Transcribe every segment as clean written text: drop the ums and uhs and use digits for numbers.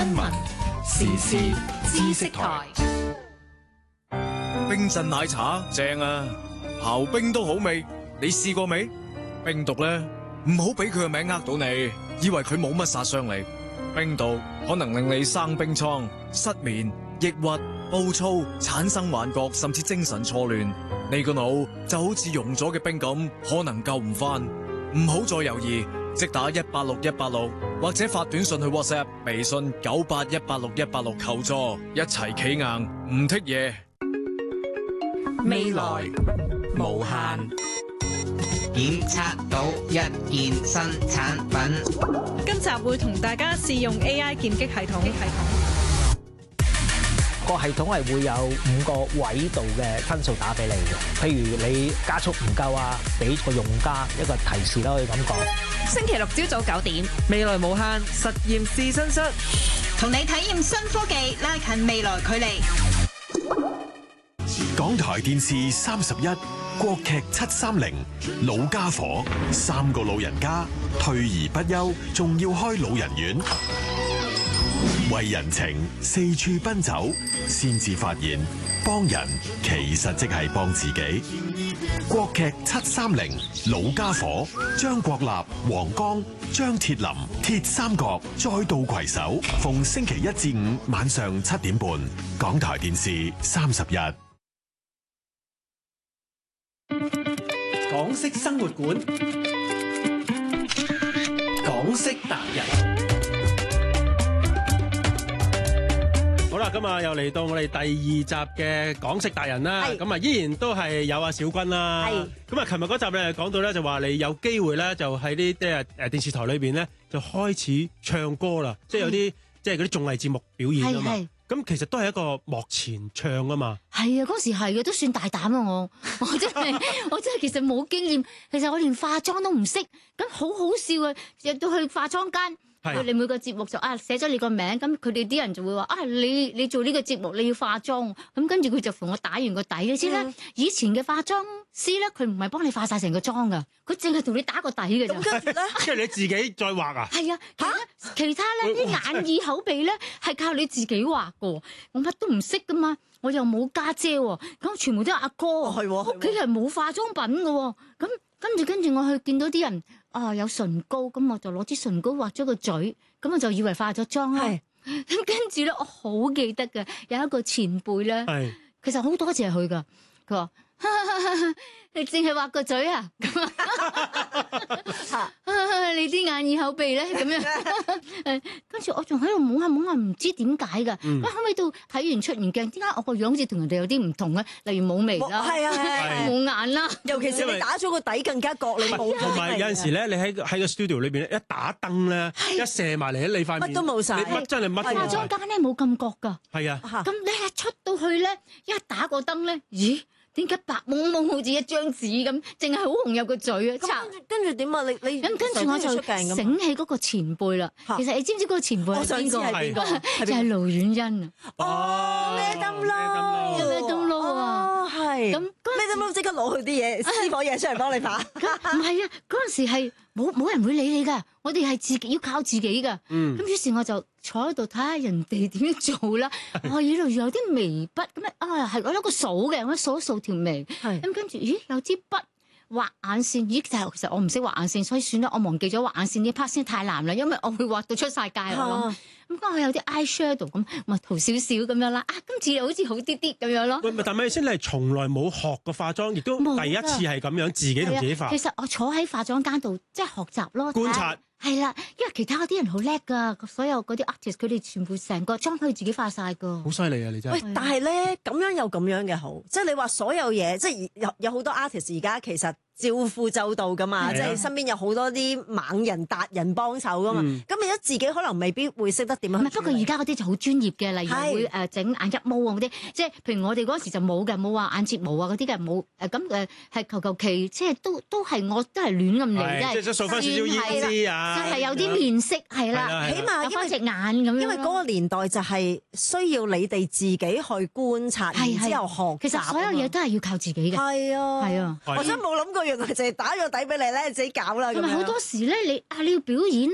聞時事知識台。 冰鎮奶茶正啊，刨冰都好味，你試過未？冰毒咧，唔好俾佢個名呃到你，以為佢冇乜殺傷力。冰毒可能令你生冰瘡、失眠、抑鬱、暴躁、產生幻覺，甚至精神錯亂。你個腦就好似溶咗嘅冰咁，可能救唔返。唔好再猶豫，即打186186，或者發短信去 WhatsApp、微信9818686求助，一齊企硬，唔剔嘢。 未來無限， 檢測到一件新產品。 今集會同大家試用 AI 劍擊系統。 個系統係會有5個位度嘅分數打俾你嘅，譬如你加速唔夠啊，俾個用家一個提示啦，可以咁講。 星期六朝早9點， 未來無限實驗試身室， 同你體驗新科技，拉近未來距離。 港台電視31國劇730老家伙，3個老人家退而不休，仲要開老人院，為人情四處奔走，先至發現幫人其實即係幫自己。國劇730老家伙，張國立、黃剛、張鐵林鐵三角再度攜手，逢星期1至5晚上7點半，港台電視31。 港式生活館，港式達人。好啦，今日又嚟到我哋第2集嘅港式達人啦。咁啊，依然都係有阿小君啦。咁啊，琴日嗰集咧講到咧，就話你有機會咧，就喺啲電視台裏邊咧，就開始唱歌啦。即係有啲即係嗰啲綜藝節目表演啊嘛。咁其實都係一個幕前唱啊嘛。 係啊，嗰時係嘅，都算大膽啊！我真係其實冇經驗，其實我連化妝都唔識，咁好好笑啊！入到去化妝間。你每個節目就寫咗你個名，咁佢哋啲人就會話你做呢個節目你要化妝，咁跟住佢就同我打完個底。你知啦，以前嘅化妝師咧，佢唔係幫你化晒成個妝噶，佢淨係同你打個底嘅啫。咁跟住咧， 即係你自己再畫啊？ 係啊，其他咧啲眼耳口鼻咧係靠你自己畫噶，我乜都唔識噶嘛，我又冇家姐喎，咁全部都係阿哥，屋企係冇化妝品噶喎，咁跟住我去見到啲人。有唇膏，咁我就攞支唇膏畫咗個嘴，咁我就以為化咗妝啦。咁跟住咧，我好記得嘅，有一個前輩咧，其實好多謝佢噶。佢話：你淨係畫個嘴啊？你啲眼耳口鼻咧咁樣。跟住我仲喺度摸下，唔知點解㗎。咁後尾到睇完出完鏡，點解我個樣好似同人哋有啲唔同咧？例如冇眉啦，冇眼啦， 尤其是你打咗個底更加角，你冇。 同埋有陣時咧，你喺個 studio 裏邊咧，一打燈咧，一射埋嚟喺你塊面， 乜都冇晒， 乜真係乜都冇。 化妝間咧冇感覺㗎。 係啊。 咁你一出到去咧，一打個燈咧，咦？點解白蒙蒙好似一張紙咁，淨係好紅入個嘴啊！ 跟住點啊？你咁跟住我就醒起嗰個前輩啦。其實你知唔知嗰個前輩係邊個？ 係邊個？ 就係盧婉欣啊！ 咩燈籠？ 咩燈籠啊？ 係咁咩燈籠？即刻攞佢啲嘢私伙嘢出嚟幫你拍。 唔係啊！嗰陣時係冇人會理你㗎，我哋係自己要靠自己㗎。咁於是我就坐喺度睇下人哋點樣做啦。我呢度有啲眉筆咁係我有個數嘅，我數一數條眉。咁跟住，咦有支筆畫眼線。咦其實我唔識畫眼線，所以算啦，我忘記咗畫眼線呢 part 先太難啦，因為我會畫到出晒界我諗。咁我有啲 eye shadow 咁，咪塗少少咁樣啦。今次又好似好啲啲咁樣咯。 喂，但係先你係從來冇學過化妝，亦都第一次係咁樣自己同自己化。 其實我坐喺化妝間度即係學習咯， 觀察。 係啦，因為其他嗰啲人好叻㗎，所有嗰啲 artist 佢哋全部成個妝可以自己化晒㗎。 好犀利啊！你真係。 喂，但係咧咁樣有咁樣嘅好，即係你話所有嘢，即係有好多 artist 而家其實招呼周到㗎嘛，即係身邊有好多啲猛人達人幫手㗎嘛。咁變咗自己可能未必會識得點樣。 不過而家嗰啲就好專業嘅，例如會整眼一毛啊嗰啲，即係譬如我哋嗰時就冇嘅，冇話眼睫毛啊嗰啲嘅冇咁係求其，即係都係我都係亂咁嚟， 即係掃翻少少胭脂啊， 就係有啲面色係啦， 起碼有翻隻眼咁樣。 因為嗰個年代就係需要你哋自己去觀察，然之後學習。 其實所有嘢都係要靠自己嘅。 係啊， 係啊， 我真冇諗過原來就係打咗底俾你咧，自己搞啦。 同埋好多時咧，你要表演咧，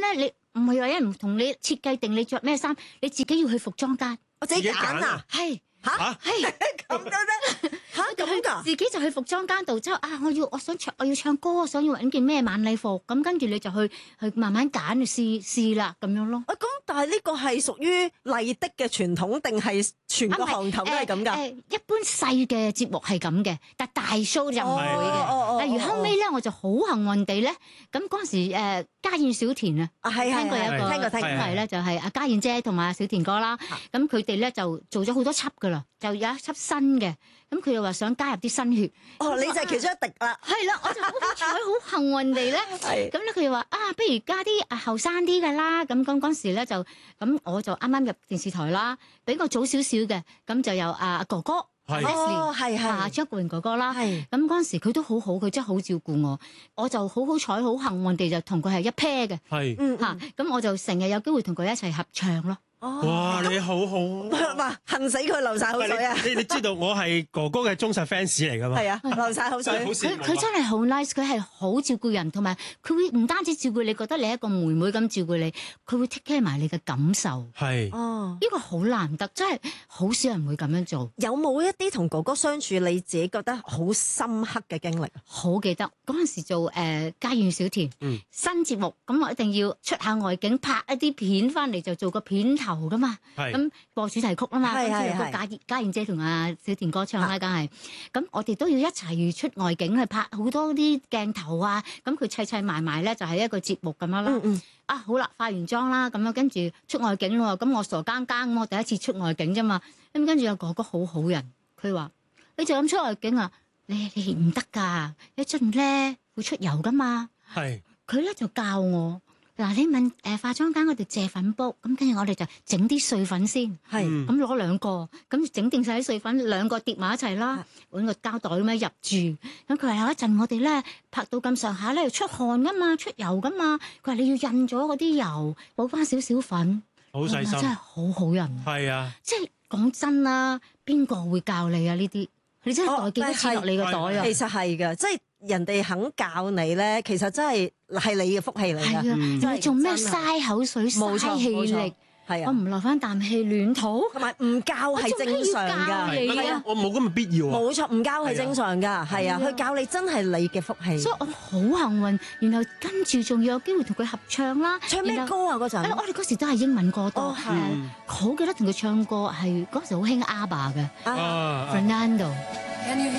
唔係話有人同你設計定你着咩衫，你自己要去服裝間， 我自己揀啊， 係。 嚇係咁都得嚇咁㗎？ 自己就去服裝間度，之後我要唱歌，想要揾件咩晚禮服，咁跟住你就去慢慢揀試啦咁樣咯。 咁但係呢個係屬於麗的嘅傳統定係全個行頭都係咁㗎？ 一般細嘅節目係咁嘅，但大 show 就唔會嘅。例如後尾咧，我就好幸運地咧，咁嗰陣時家燕小田啊，聽過有一個聽過咧，就係阿家燕姐同埋阿小田哥啦。咁佢哋咧就做咗好多輯㗎啦，就有一輯新嘅。咁佢又話想加入啲新血。 你就係其中一滴啦。 係啦，我就好彩，好幸運地咧。咁咧佢又話不如加啲後生啲㗎啦。咁嗰時咧就咁，我就啱啱入電視台啦，比我早少少嘅。咁就有阿哥哥。係張國榮哥哥啦，咁嗰陣時佢都好好，佢真係好照顧我，我就好彩，好幸運地就同佢係一 pair 嘅，咁我就成日有機會同佢一齊合唱咯。 哇！你好好， 哇！恨死佢流晒口水啊！ 你知道我係哥哥嘅忠實 fans 嚟㗎嘛？ 係啊，流晒口水。 佢真係好 nice，佢係好照顧人，同埋佢會唔單止照顧你，覺得你係一個妹妹咁照顧你，佢會 take care 埋你嘅感受。 係呢個好難得，真係好少人會咁樣做。 有冇一啲同哥哥相處你自己覺得好深刻嘅經歷？ 好記得嗰陣時做家燕小田新節目，咁我一定要出下外景，拍一啲片翻嚟就做個片頭。噶嘛，咁播主題曲啊嘛，跟住有個家燕姐同阿小田哥唱啦，梗係，咁我哋都要一齊出外景去拍好多啲鏡頭啊，咁佢砌埋埋咧就係一個節目咁樣啦。好啦，化完妝啦，咁樣跟住出外景咯，咁我傻更更，我第一次出外景啫嘛，咁跟住有哥哥好好人，佢話你就咁出外景啊，你唔得㗎，一出咧會出油㗎嘛，佢咧就教我。嗱，你問化妝間我哋借粉煲，咁跟住我哋就整啲碎粉先，咁攞2個，咁整定晒啲碎粉2個疊埋一齊啦，揾個膠袋咁樣入住。咁佢話有一陣我哋咧拍到咁上下咧，出汗噶嘛，出油噶嘛。佢話你要印咗嗰啲油，補翻少少粉。 好細心， 真係好好人。 係啊， 即係講真啦，邊個會教你啊？呢啲你真係袋幾多錢落你個袋啊？ 其實係㗎，即係人哋肯教你咧，其實真係你嘅福氣嚟㗎。 你做咩嘥口水、嘥氣力？係啊，我唔留翻啖氣亂吐， 同埋唔教係正常㗎。 我冇咁嘅必要啊。 冇錯，唔教係正常㗎，係啊，佢教你真係你嘅福氣。 所以我好幸運，然後跟住仲要有機會同佢合唱啦。 唱咩歌啊？嗰陣我哋嗰時都係英文歌多，好記得同佢唱歌係嗰時好興 ABBA 嘅 Fernando。